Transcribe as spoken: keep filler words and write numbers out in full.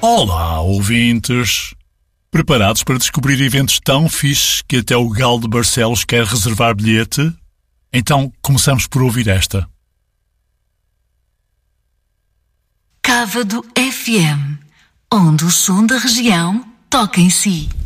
Olá, ouvintes! Preparados para descobrir eventos tão fixes que até o Galo de Barcelos quer reservar bilhete? Então, começamos por ouvir esta. Cávado F M, onde o som da região toca em si.